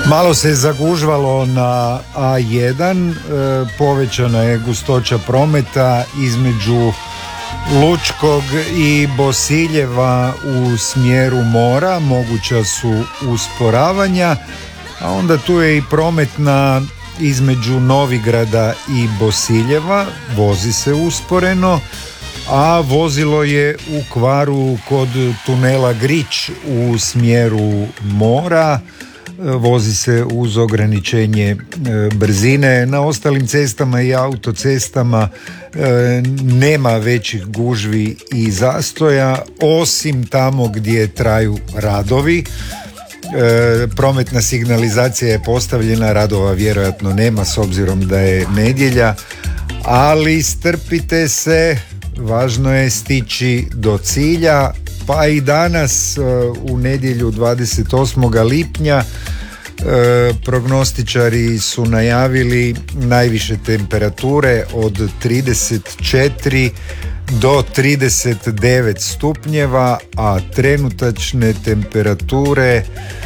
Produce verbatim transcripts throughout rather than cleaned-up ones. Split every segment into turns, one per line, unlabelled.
Malo se zagužvalo na A jedan, e, povećana je gustoća prometa između Lučkog i Bosiljeva u smjeru mora, moguća su usporavanja, a onda tu je i prometna između Novigrada i Bosiljeva, vozi se usporeno, a vozilo je u kvaru kod tunela Grič u smjeru mora, vozi se uz ograničenje brzine. Na ostalim cestama i autocestama nema većih gužvi i zastoja, osim tamo gdje traju radovi. Prometna signalizacija je postavljena, radova vjerojatno nema s obzirom da je nedjelja, ali strpite se, važno je stići do cilja. Pa i danas u nedjelju dvadeset osmog lipnja prognostičari su najavili najviše temperature od trideset četiri do trideset devet stupnjeva, a trenutačne temperature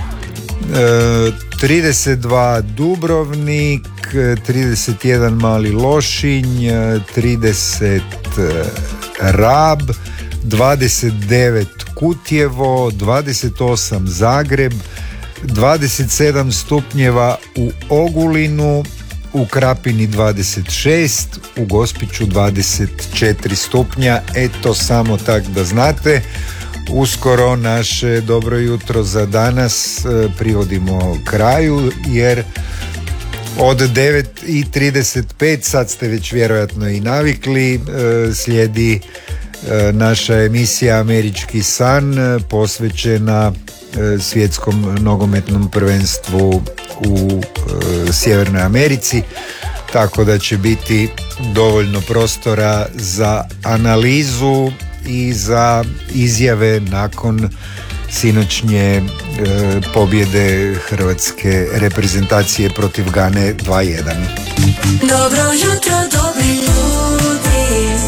trideset dva Dubrovnik, trideset jedan Mali Lošinj, trideset Rab, dvadeset devet Kutjevo, dvadeset osam Zagreb, dvadeset sedam stupnjeva u Ogulinu, u Krapini dvadeset šest, u Gospiću dvadeset četiri stupnja. Eto, samo tak da znate. Uskoro naše dobro jutro za danas privodimo kraju, jer od devet i trideset pet, sad ste već vjerojatno i navikli, slijedi naša emisija Američki san, posvećena svjetskom nogometnom prvenstvu u Sjevernoj Americi, tako da će biti dovoljno prostora za analizu i za izjave nakon sinoćnje pobjede hrvatske reprezentacije protiv Gane dva jedan.
Dobro jutro, dobri ljudi,